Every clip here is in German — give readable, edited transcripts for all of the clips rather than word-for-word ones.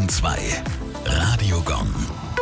2. Radio Gong.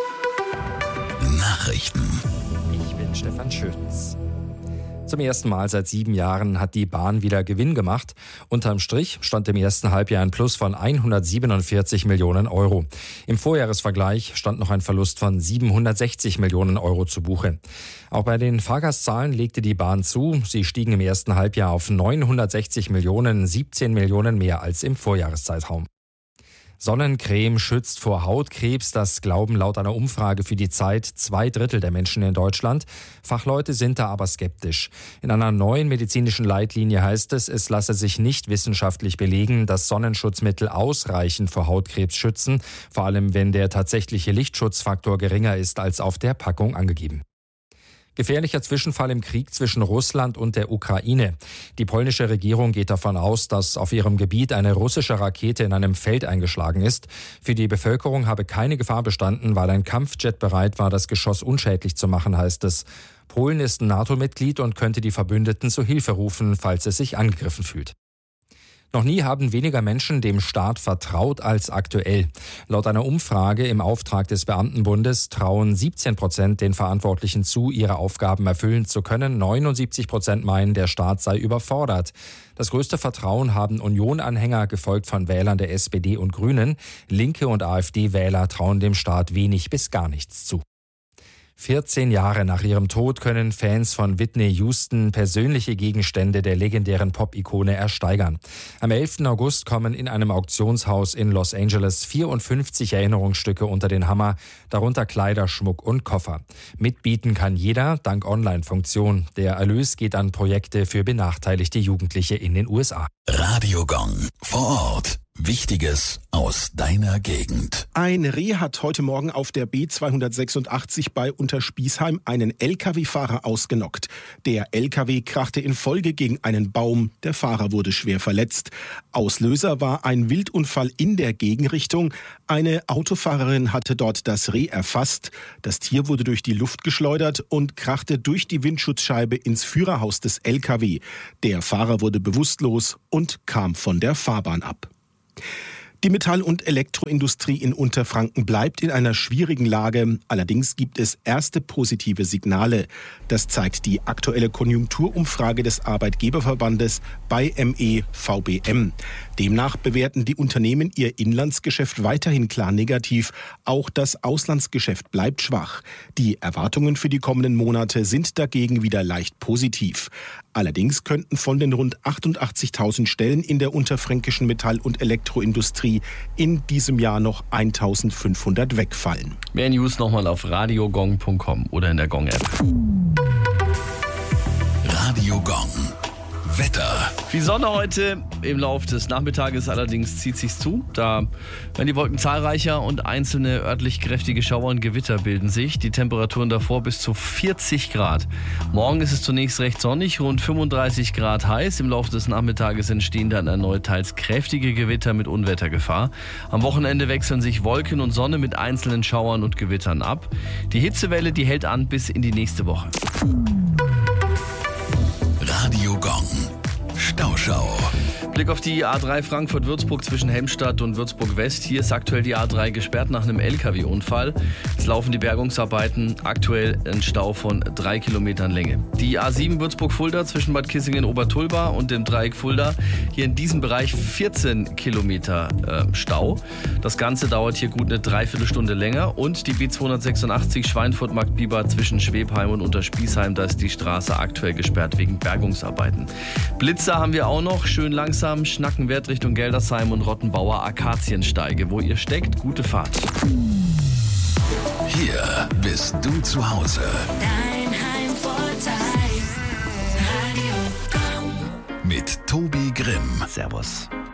Nachrichten. Ich bin Stefan Schütz. Zum ersten Mal seit 7 Jahren hat die Bahn wieder Gewinn gemacht. Unterm Strich stand im ersten Halbjahr ein Plus von 147 Millionen Euro. Im Vorjahresvergleich stand noch ein Verlust von 760 Millionen Euro zu Buche. Auch bei den Fahrgastzahlen legte die Bahn zu. Sie stiegen im ersten Halbjahr auf 960 Millionen, 17 Millionen mehr als im Vorjahreszeitraum. Sonnencreme schützt vor Hautkrebs, das glauben laut einer Umfrage für die Zeit 2/3 der Menschen in Deutschland. Fachleute sind da aber skeptisch. In einer neuen medizinischen Leitlinie heißt es lasse sich nicht wissenschaftlich belegen, dass Sonnenschutzmittel ausreichend vor Hautkrebs schützen, vor allem wenn der tatsächliche Lichtschutzfaktor geringer ist als auf der Packung angegeben. Gefährlicher Zwischenfall im Krieg zwischen Russland und der Ukraine. Die polnische Regierung geht davon aus, dass auf ihrem Gebiet eine russische Rakete in einem Feld eingeschlagen ist. Für die Bevölkerung habe keine Gefahr bestanden, weil ein Kampfjet bereit war, das Geschoss unschädlich zu machen, heißt es. Polen ist ein NATO-Mitglied und könnte die Verbündeten zu Hilfe rufen, falls es sich angegriffen fühlt. Noch nie haben weniger Menschen dem Staat vertraut als aktuell. Laut einer Umfrage im Auftrag des Beamtenbundes trauen 17% den Verantwortlichen zu, ihre Aufgaben erfüllen zu können. 79% meinen, der Staat sei überfordert. Das größte Vertrauen haben Union-Anhänger, gefolgt von Wählern der SPD und Grünen. Linke und AfD-Wähler trauen dem Staat wenig bis gar nichts zu. 14 Jahre nach ihrem Tod können Fans von Whitney Houston persönliche Gegenstände der legendären Pop-Ikone ersteigern. Am 11. August kommen in einem Auktionshaus in Los Angeles 54 Erinnerungsstücke unter den Hammer, darunter Kleider, Schmuck und Koffer. Mitbieten kann jeder dank Online-Funktion. Der Erlös geht an Projekte für benachteiligte Jugendliche in den USA. Radio Gong. Vor Ort. Wichtiges aus deiner Gegend. Ein Reh hat heute Morgen auf der B286 bei Unterspießheim einen Lkw-Fahrer ausgenockt. Der Lkw krachte in Folge gegen einen Baum. Der Fahrer wurde schwer verletzt. Auslöser war ein Wildunfall in der Gegenrichtung. Eine Autofahrerin hatte dort das Reh erfasst. Das Tier wurde durch die Luft geschleudert und krachte durch die Windschutzscheibe ins Führerhaus des Lkw. Der Fahrer wurde bewusstlos und kam von der Fahrbahn ab. Die Metall- und Elektroindustrie in Unterfranken bleibt in einer schwierigen Lage. Allerdings gibt es erste positive Signale. Das zeigt die aktuelle Konjunkturumfrage des Arbeitgeberverbandes bei MEVBM. Demnach bewerten die Unternehmen ihr Inlandsgeschäft weiterhin klar negativ. Auch das Auslandsgeschäft bleibt schwach. Die Erwartungen für die kommenden Monate sind dagegen wieder leicht positiv. Allerdings könnten von den rund 88.000 Stellen in der unterfränkischen Metall- und Elektroindustrie in diesem Jahr noch 1.500 wegfallen. Mehr News nochmal auf radiogong.com oder in der Gong-App. Radio Gong. Wetter. Viel Sonne heute im Laufe des Nachmittages, allerdings zieht sich's zu. Da werden die Wolken zahlreicher und einzelne örtlich kräftige Schauer und Gewitter bilden sich. Die Temperaturen davor bis zu 40 Grad. Morgen ist es zunächst recht sonnig, rund 35 Grad heiß. Im Laufe des Nachmittages entstehen dann erneut teils kräftige Gewitter mit Unwettergefahr. Am Wochenende wechseln sich Wolken und Sonne mit einzelnen Schauern und Gewittern ab. Die Hitzewelle, die hält an bis in die nächste Woche. Radio Gong. Stauschau. Blick auf die A3 Frankfurt-Würzburg zwischen Helmstadt und Würzburg-West. Hier ist aktuell die A3 gesperrt nach einem LKW-Unfall. Es laufen die Bergungsarbeiten. Aktuell ein Stau von 3 Kilometern Länge. Die A7 Würzburg-Fulda zwischen Bad Kissingen-Obertulba und dem Dreieck Fulda. Hier in diesem Bereich 14 Kilometer Stau. Das Ganze dauert hier gut eine Dreiviertelstunde länger. Und die B286 Schweinfurt-Marktbiber zwischen Schwebheim und Unterspießheim. Da ist die Straße aktuell gesperrt wegen Bergungsarbeiten. Blitzer haben wir auch noch. Schön langsam. Schnackenwert Richtung Geldersheim und Rottenbauer Akaziensteige. Wo ihr steckt, gute Fahrt. Hier bist du zu Hause. Dein Heimvorteil. Radio Gong. Mit Tobi Grimm. Servus.